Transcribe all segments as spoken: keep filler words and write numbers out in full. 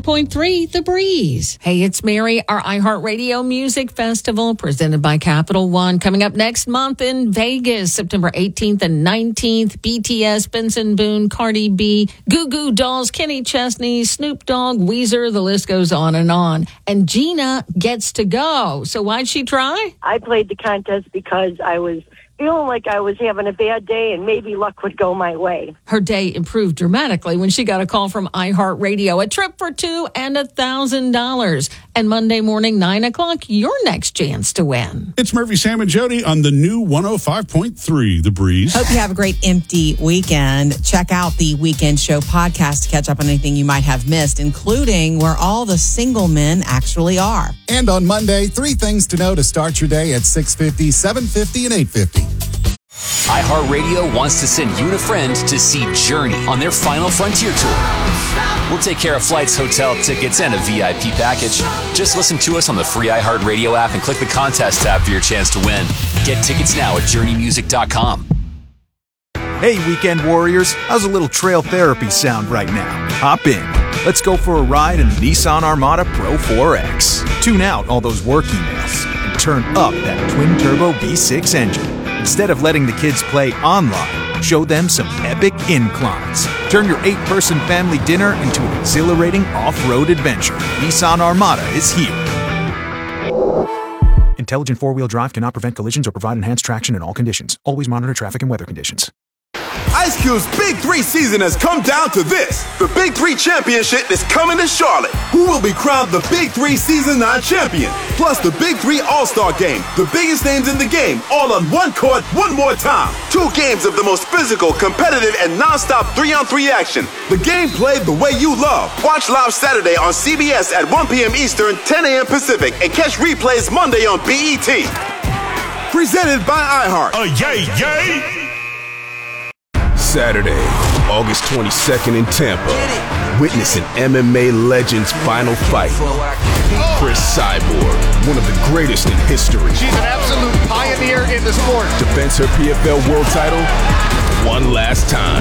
point three The Breeze. Hey, it's Mary. Our iHeartRadio Music Festival presented by Capital One coming up next month in Vegas, September eighteenth and nineteenth. B T S, Benson Boone, Cardi B, Goo Goo Dolls, Kenny Chesney, Snoop Dogg, Weezer, the list goes on and on. And Gina gets to go. So why'd she try? I played the contest because I was feeling like I was having a bad day and maybe luck would go my way. Her day improved dramatically when she got a call from iHeartRadio. A trip for two and a thousand dollars. And Monday morning, nine o'clock, your next chance to win. It's Murphy, Sam, and Jody on the new one oh five point three The Breeze. Hope you have a great empty weekend. Check out the Weekend Show podcast to catch up on anything you might have missed, including where all the single men actually are. And on Monday, three things to know to start your day at six fifty, seven fifty, and eight fifty. iHeartRadio wants to send you and a friend to see Journey on their Final Frontier tour. We'll take care of flights, hotel tickets, and a V I P package. Just listen to us on the free iHeartRadio app and click the contest tab for your chance to win. Get tickets now at journey music dot com. Hey, Weekend Warriors, how's a little trail therapy sound right now? Hop in. Let's go for a ride in the Nissan Armada Pro four X. Tune out all those work emails and turn up that twin-turbo V six engine. Instead of letting the kids play online, show them some epic inclines. Turn your eight-person family dinner into an exhilarating off-road adventure. Nissan Armada is here. Intelligent four-wheel drive cannot prevent collisions or provide enhanced traction in all conditions. Always monitor traffic and weather conditions. Ice Cube's Big Three season has come down to this. The Big Three Championship is coming to Charlotte. Who will be crowned the Big Three Season nine champion? Plus the Big Three All-Star Game. The biggest names in the game, all on one court, one more time. Two games of the most physical, competitive, and non-stop three-on-three action. The game played the way you love. Watch live Saturday on C B S at one p.m. Eastern, ten a.m. Pacific, and catch replays Monday on B E T. Presented by iHeart. Uh, yay, yay! Saturday, August twenty-second in Tampa. Witness an M M A legend's final fight. Chris Cyborg, one of the greatest in history. She's an absolute pioneer in the sport. Defends her P F L world title one last time.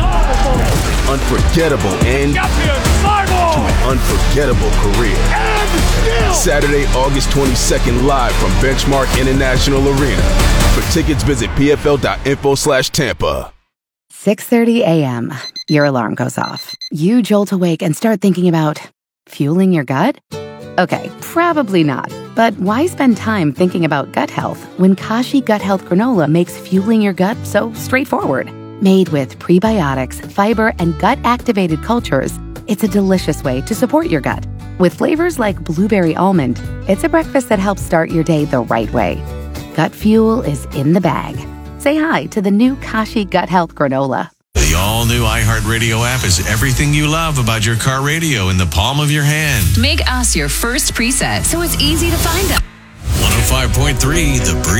Unforgettable end to an unforgettable career. Saturday, August twenty-second, live from Benchmark International Arena. For tickets, visit pfl.info slash Tampa. six thirty a.m. Your alarm goes off. You jolt awake and start thinking about fueling your gut? Okay, probably not. But why spend time thinking about gut health when Kashi Gut Health Granola makes fueling your gut so straightforward? Made with prebiotics, fiber, and gut-activated cultures, it's a delicious way to support your gut. With flavors like blueberry almond, it's a breakfast that helps start your day the right way. Gut fuel is in the bag. Say hi to the new Kashi Gut Health Granola. The all-new iHeartRadio app is everything you love about your car radio in the palm of your hand. Make us your first preset so it's easy to find them. one oh five point three The Breeze.